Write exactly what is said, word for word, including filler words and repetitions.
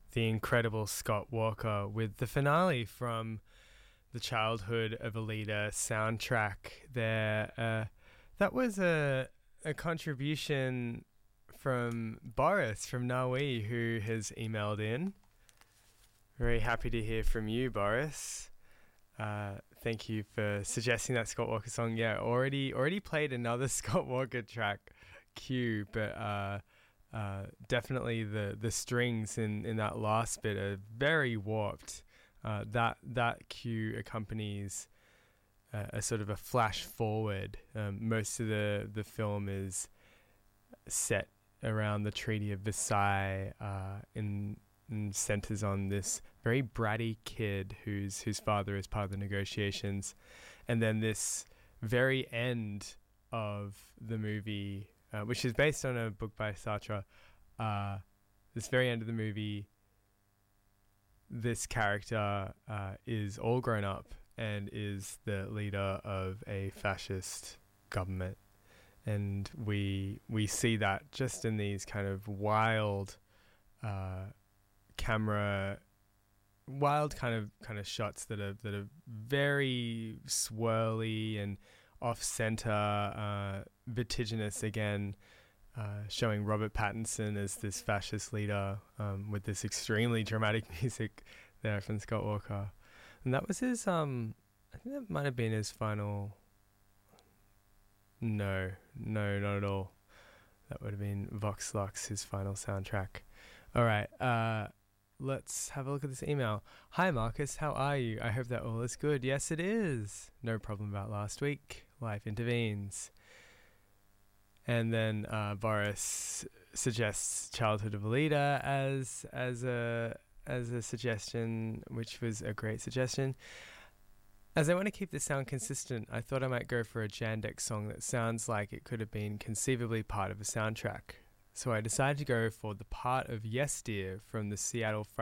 the incredible Scott Walker with the finale from the Childhood of Alita soundtrack there. Uh, that was a, a contribution from Boris from Naui, who has emailed in. Very happy to hear from you, Boris. Uh, thank you for suggesting that Scott Walker song. Yeah, already already played another Scott Walker track, Q, but uh, uh, definitely the, the strings in, in that last bit are very warped. Uh, that that cue accompanies uh, a sort of a flash forward. Um, most of the, the film is set around the Treaty of Versailles, uh, in, in centers on this very bratty kid whose whose father is part of the negotiations, and then this very end of the movie, uh, which is based on a book by Sartre. Uh, this very end of the movie, this character uh, is all grown up and is the leader of a fascist government. And we we see that just in these kind of wild uh, camera, wild kind of kind of shots that are that are very swirly and off center, uh, vertiginous again. Uh, showing Robert Pattinson as this fascist leader, um, with this extremely dramatic music there from Scott Walker. And that was his, um, I think that might have been his final... No, no, not at all. That would have been Vox Lux, his final soundtrack. All right, uh, let's have a look at this email. Hi, Marcus, how are you? I hope that all is good. Yes, it is. No problem about last week. Life intervenes. And then uh, Boris suggests Childhood of Alita as as a as a suggestion, which was a great suggestion. As I want to keep the sound consistent, I thought I might go for a Jandek song that sounds like it could have been conceivably part of a soundtrack. So I decided to go for the part of Yes Dear from the Seattle